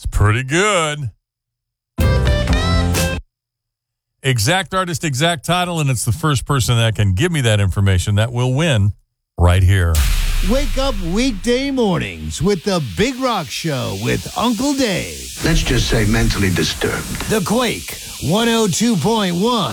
Pretty good. Exact artist, exact title, and it's the first person that can give me that information that will win right here. Wake up weekday mornings with the Big Rock Show with Uncle Dave. Let's just say mentally disturbed. The Quake 102.1.